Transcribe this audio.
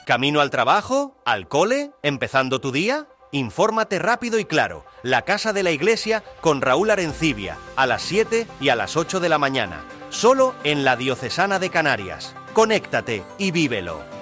¿Camino al trabajo? ¿Al cole? ¿Empezando tu día? Infórmate rápido y claro. La Casa de la Iglesia con Raúl Arencibia, a las 7 y a las 8 de la mañana. Solo en la Diocesana de Canarias. Conéctate y vívelo.